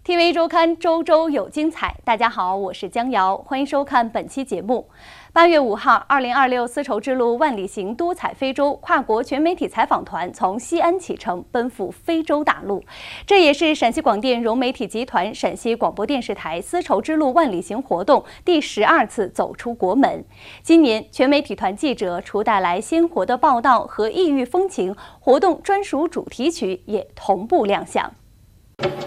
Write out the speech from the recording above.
TV 周刊周周有精彩，大家好，我是江瑶，欢迎收看本期节目。8月5号，2026丝绸之路万里行多彩非洲跨国全媒体采访团从西安启程，奔赴非洲大陆。这也是陕西广电融媒体集团、陕西广播电视台丝绸之路万里行活动第12次走出国门。今年全媒体团记者除带来鲜活的报道和异域风情，活动专属主题曲也同步亮相。